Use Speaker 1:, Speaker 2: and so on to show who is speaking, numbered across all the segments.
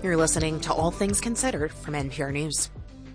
Speaker 1: You're listening to All Things Considered from NPR News.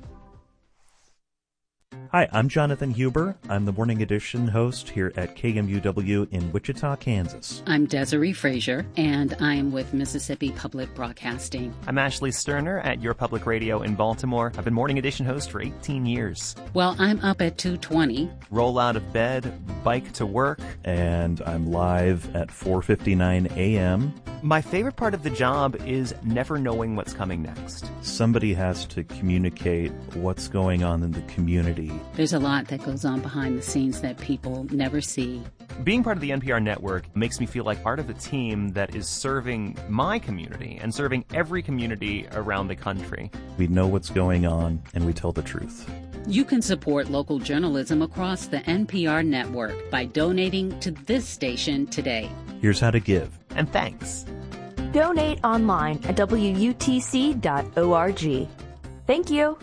Speaker 2: Hi, I'm Jonathan Huber. I'm the Morning Edition host here at KMUW in Wichita, Kansas.
Speaker 3: I'm Desiree Frazier, and I'm with Mississippi Public Broadcasting.
Speaker 4: I'm Ashley Sterner at Your Public Radio in Baltimore. I've been Morning Edition host for 18 years.
Speaker 3: Well, I'm up at 2:20.
Speaker 4: Roll out of bed, bike to work.
Speaker 2: And I'm live at 4:59 a.m.
Speaker 4: My favorite part of the job is never knowing what's coming next.
Speaker 2: Somebody has to communicate what's going on in the community.
Speaker 3: There's a lot that goes on behind the scenes that people never see.
Speaker 4: Being part of the NPR network makes me feel like part of a team that is serving my community and serving every community around the country.
Speaker 2: We know what's going on, and we tell the truth.
Speaker 3: You can support local journalism across the NPR network by donating to this station today.
Speaker 2: Here's how to give.
Speaker 4: And thanks.
Speaker 5: Donate online at WUTC.org. Thank you.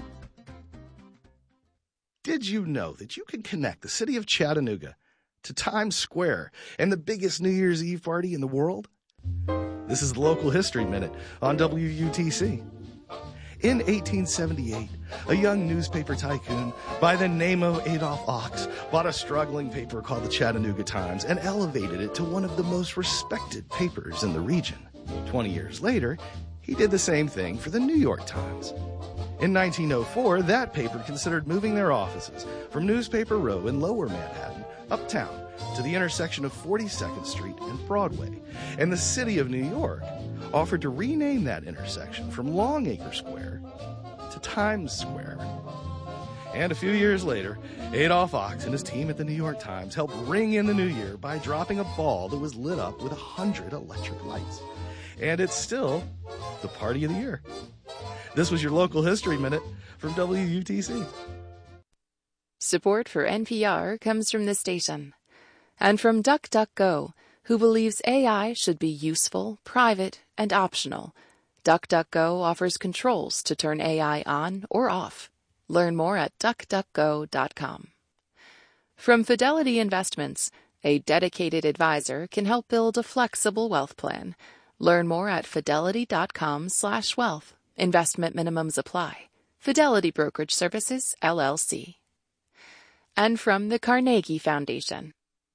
Speaker 6: Did you know that you can connect the city of Chattanooga to Times Square and the biggest New Year's Eve party in the world? This is the Local History Minute on WUTC. In 1878, a young newspaper tycoon by the name of Adolph Ox bought a struggling paper called the Chattanooga Times and elevated it to one of the most respected papers in the region. 20 years later, he did the same thing for the New York Times. In 1904, that paper considered moving their offices from Newspaper Row in Lower Manhattan, uptown, to the intersection of 42nd Street and Broadway. And the city of New York offered to rename that intersection from Longacre Square to Times Square. And a few years later, Adolph Ox and his team at the New York Times helped ring in the new year by dropping a ball that was lit up with 100 electric lights. And it's still the party of the year. This was your Local History Minute from WUTC.
Speaker 7: Support for NPR comes from this station and from DuckDuckGo, who believes AI should be useful, private, and optional. DuckDuckGo offers controls to turn AI on or off. Learn more at duckduckgo.com. From Fidelity Investments, a dedicated advisor can help build a flexible wealth plan. Learn more at fidelity.com/wealth. Investment minimums apply. Fidelity Brokerage Services, LLC. And from the Carnegie Foundation.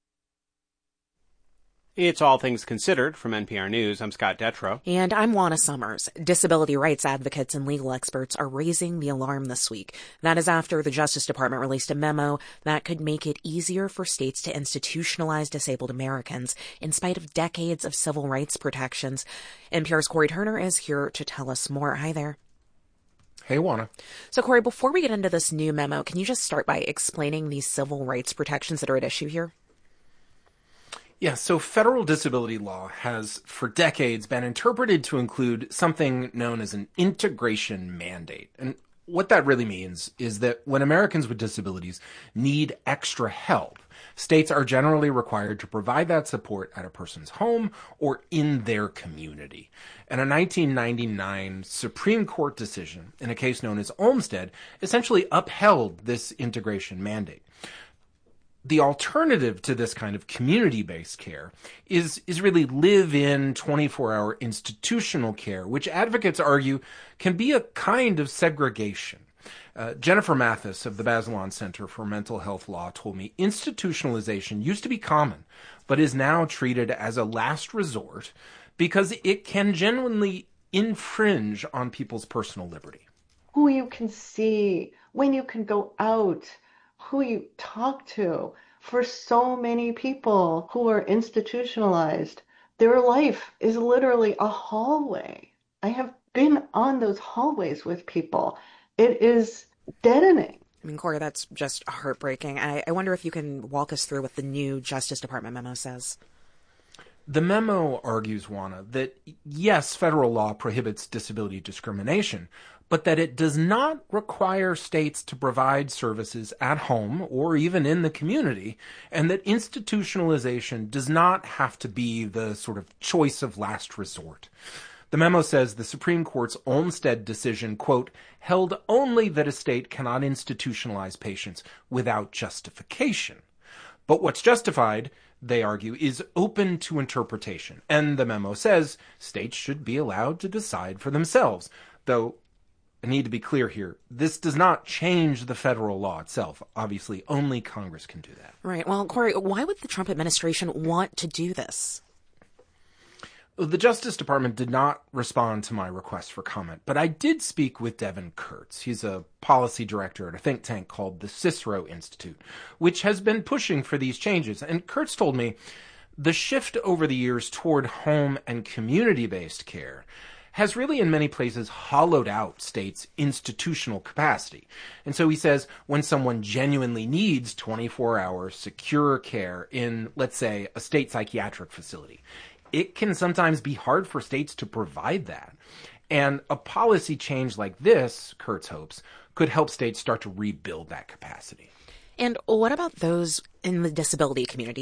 Speaker 8: It's All Things Considered from NPR News. I'm Scott Detrow.
Speaker 1: And I'm Juana Summers. Disability rights advocates and legal experts are raising the alarm this week. That is after the Justice Department released a memo that could make it easier for states to institutionalize disabled Americans in spite of decades of civil rights protections. NPR's Corey Turner is here to tell us more. Hi there.
Speaker 9: Hey, Juana.
Speaker 1: So, Corey, before we get into this new memo, can you just start by explaining these civil rights protections that are at issue here?
Speaker 9: Yeah, so federal disability law has, for decades, been interpreted to include something known as an integration mandate. And what that really means is that when Americans with disabilities need extra help, states are generally required to provide that support at a person's home or in their community. And a 1999 Supreme Court decision in a case known as Olmstead essentially upheld this integration mandate. The alternative to this kind of community-based care is really live-in 24-hour institutional care, which advocates argue can be a kind of segregation. Jennifer Mathis of the Bazelon Center for Mental Health Law told me institutionalization used to be common, but is now treated as a last resort because it can genuinely infringe on people's personal liberty.
Speaker 10: Who you can see, when you can go out, who you talk to. For so many people who are institutionalized, their life is literally a hallway. I have been on those hallways with people. It is deadening.
Speaker 1: I mean, Corey, that's just heartbreaking. I wonder if you can walk us through what the new Justice Department memo says.
Speaker 9: The memo argues, Juana, that yes, federal law prohibits disability discrimination, but that it does not require states to provide services at home or even in the community, and that institutionalization does not have to be the sort of choice of last resort. The memo says the Supreme Court's Olmstead decision, quote, held only that a state cannot institutionalize patients without justification. But what's justified they argue, is open to interpretation. And the memo says states should be allowed to decide for themselves. Though, I need to be clear here, this does not change the federal law itself. Obviously, only Congress can do that.
Speaker 1: Right. Well, Corey, why would the Trump administration want to do this?
Speaker 9: The Justice Department did not respond to my request for comment, but I did speak with Devin Kurtz. He's a policy director at a think tank called the Cicero Institute, which has been pushing for these changes. And Kurtz told me the shift over the years toward home and community-based care has really in many places hollowed out states' institutional capacity. And so he says when someone genuinely needs 24-hour secure care in, let's say, a state psychiatric facility, it can sometimes be hard for states to provide that. And a policy change like this, Kurtz hopes, could help states start to rebuild that capacity.
Speaker 1: And what about those in the disability community?